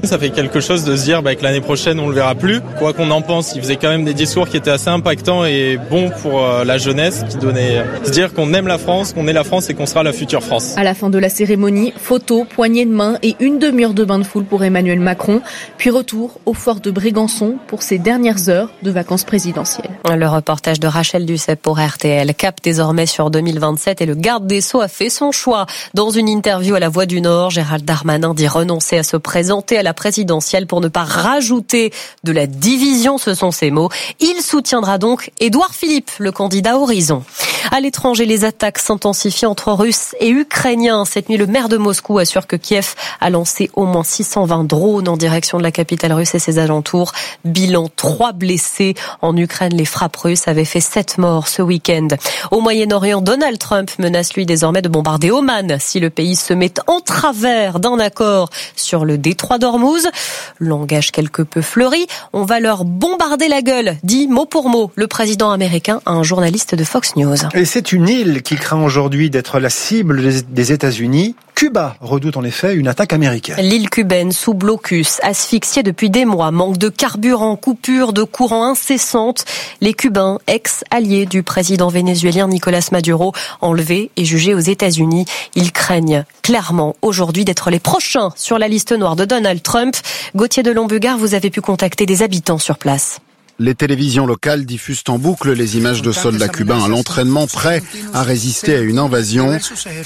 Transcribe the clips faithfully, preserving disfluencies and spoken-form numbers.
Ça fait quelque chose de se dire bah, que l'année prochaine on le verra plus. Quoi qu'on en pense, il faisait quand même des discours qui étaient assez impactants et bons pour euh, la jeunesse, qui donnaient euh, se dire qu'on aime la France, qu'on est la France et qu'on sera la future France. À la fin de la cérémonie, photos, poignées de main et une demi-heure de bain de foule pour Emmanuel Macron, puis retour au fort de Brégançon pour ses dernières heures de vacances présidentielles. Le reportage de Rachel Duceppe pour R T L. Cap désormais sur deux mille vingt-sept et le garde des Sceaux a fait son choix. Dans une interview à La Voix du Nord, Gérald Darmanin dit renoncer à se présenter à la présidentielle pour ne pas rajouter de la division, ce sont ses mots. Il soutiendra donc Édouard Philippe, le candidat Horizon. À l'étranger, les attaques s'intensifient entre Russes et Ukrainiens. Cette nuit, le maire de Moscou assure que Kiev a lancé au moins six cent vingt drones en direction de la capitale russe et ses alentours. Bilan, trois blessés. En Ukraine, les frappes russes avaient fait sept morts ce week-end. Au Moyen-Orient, Donald Trump menace lui désormais de bombarder Oman si le pays se met en travers d'un accord sur le détroit d'Ormuz. Langage quelque peu fleuri, on va leur bombarder la gueule, dit mot pour mot le président américain à un journaliste de Fox News. Et c'est une île qui craint aujourd'hui d'être la cible des États-Unis. Cuba redoute en effet une attaque américaine. L'île cubaine sous blocus, asphyxiée depuis des mois, manque de carburant, coupure de courant incessante. Les Cubains, ex-alliés du président vénézuélien Nicolas Maduro, enlevés et jugés aux États-Unis. Ils craignent clairement aujourd'hui d'être les prochains sur la liste noire de Donald Trump. Gauthier de Lombugard, vous avez pu contacter des habitants sur place. Les télévisions locales diffusent en boucle les images de soldats cubains à l'entraînement prêts à résister à une invasion.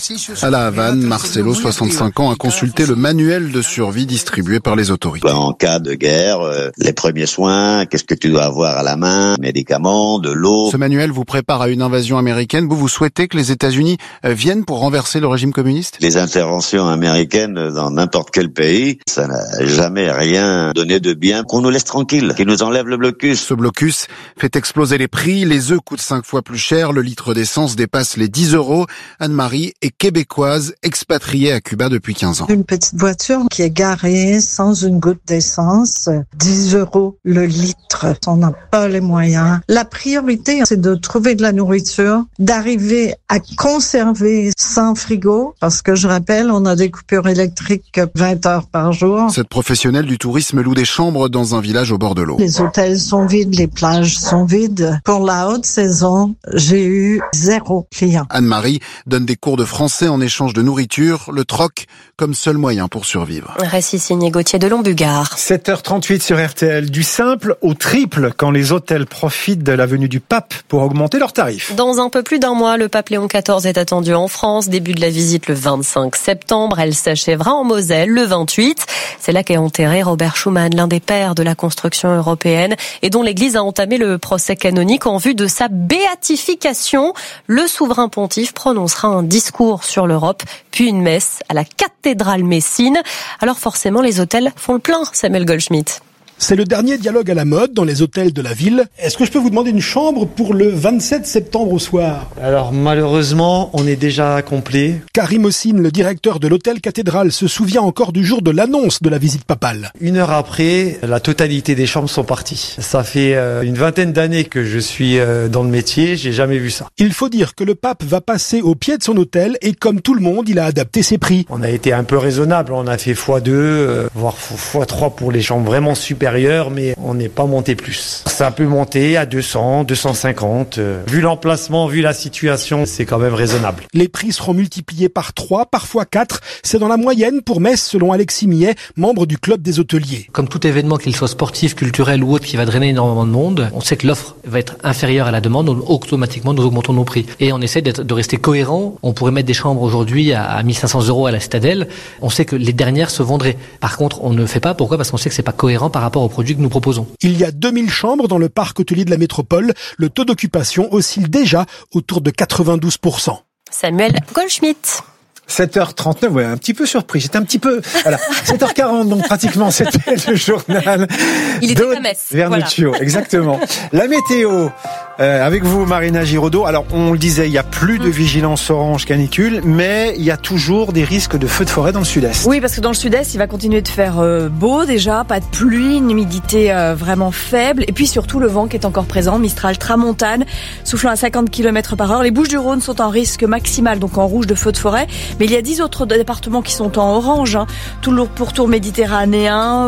À La Havane, Marcelo, soixante-cinq ans, a consulté le manuel de survie distribué par les autorités. En cas de guerre, euh, les premiers soins, qu'est-ce que tu dois avoir à la main, médicaments, de l'eau. Ce manuel vous prépare à une invasion américaine. Vous, vous souhaitez que les États-Unis viennent pour renverser le régime communiste ? Les interventions américaines dans n'importe quel pays, ça n'a jamais rien donné de bien. Qu'on nous laisse tranquille, qu'ils nous enlèvent le blocus. Ce blocus fait exploser les prix. Les œufs coûtent cinq fois plus cher. Le litre d'essence dépasse les dix euros. Anne-Marie est québécoise, expatriée à Cuba depuis quinze ans. Une petite voiture qui est garée sans une goutte d'essence, dix euros le litre. On n'a pas les moyens. La priorité, c'est de trouver de la nourriture, d'arriver à conserver sans frigo, parce que je rappelle, on a des coupures électriques vingt heures par jour. Cette professionnelle du tourisme loue des chambres dans un village au bord de l'eau. Les hôtels sont vides, les plages sont vides. Pour la haute saison, j'ai eu zéro client. Anne-Marie donne des cours de français en échange de nourriture, le troc comme seul moyen pour survivre. Récit signé Gauthier de Lombugard. sept heures trente-huit sur R T L, du simple au triple quand les hôtels profitent de la venue du pape pour augmenter leurs tarifs. Dans un peu plus d'un mois, le pape Léon quatorze est attendu en France. Début de la visite le vingt-cinq septembre. Elle s'achèvera en Moselle le vingt-huit. C'est là qu'est enterré Robert Schuman, l'un des pères de la construction européenne et dont l'Église a entamé le procès canonique en vue de sa béatification. Le souverain pontife prononcera un discours sur l'Europe, puis une messe à la cathédrale messine. Alors forcément, les hôtels font le plein, Samuel Goldschmidt. C'est le dernier dialogue à la mode dans les hôtels de la ville. Est-ce que je peux vous demander une chambre pour le vingt-sept septembre au soir ? Alors malheureusement, on est déjà complet. Karim Ossine, le directeur de l'hôtel cathédrale, se souvient encore du jour de l'annonce de la visite papale. Une heure après, la totalité des chambres sont parties. Ça fait une vingtaine d'années que je suis dans le métier, j'ai jamais vu ça. Il faut dire que le pape va passer au pied de son hôtel et comme tout le monde, il a adapté ses prix. On a été un peu raisonnable, on a fait fois deux, voire fois trois pour les chambres vraiment super. Mais on n'est pas monté plus. Ça peut monter à deux cents, deux cent cinquante. Vu l'emplacement, vu la situation, c'est quand même raisonnable. Les prix seront multipliés par trois, parfois quatre. C'est dans la moyenne pour Metz, selon Alexis Millet, membre du club des hôteliers. Comme tout événement, qu'il soit sportif, culturel ou autre, qui va drainer énormément de monde, on sait que l'offre va être inférieure à la demande, donc automatiquement nous augmentons nos prix. Et on essaie d'être, de rester cohérent. On pourrait mettre des chambres aujourd'hui à mille cinq cents euros à la Citadelle. On sait que les dernières se vendraient. Par contre, on ne le fait pas. Pourquoi ? Parce qu'on sait que c'est pas cohérent par rapport aux produits que nous proposons. Il y a deux mille chambres dans le parc hôtelier de la métropole. Le taux d'occupation oscille déjà autour de quatre-vingt-douze pour cent. Samuel Goldschmidt. sept heures trente-neuf, ouais, un petit peu surpris. J'étais un petit peu, voilà, sept heures quarante, donc pratiquement, c'était le journal. Il était à Metz. Vernuccio, voilà. Exactement. La météo, euh, avec vous, Marina Giraudot. Alors, on le disait, il y a plus de vigilance orange canicule, mais il y a toujours des risques de feux de forêt dans le sud-est. Oui, parce que dans le sud-est, il va continuer de faire euh, beau déjà, pas de pluie, une humidité euh, vraiment faible, et puis surtout le vent qui est encore présent, Mistral tramontane, soufflant à cinquante kilomètres par heure. Les Bouches-du-Rhône sont en risque maximal, donc en rouge de feux de forêt. Mais il y a dix autres départements qui sont en orange, hein. Tout le pourtour méditerranéen,